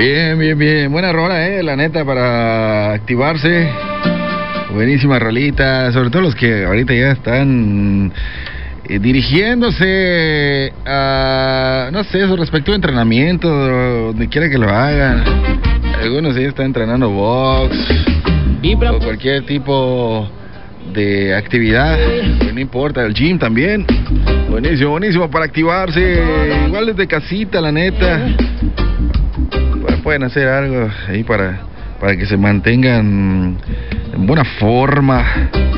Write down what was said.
Bien, bien, bien. Buena rola, la neta, para activarse. Buenísima rolita. Sobre todo los que ahorita ya están dirigiéndose a, no sé, su respectivo entrenamiento, donde quiera que lo hagan. Algunos ya están entrenando box o cualquier tipo de actividad, que no importa, el gym también. Buenísimo, buenísimo para activarse. Igual desde casita, la neta. Pueden hacer algo ahí para que se mantengan en buena forma.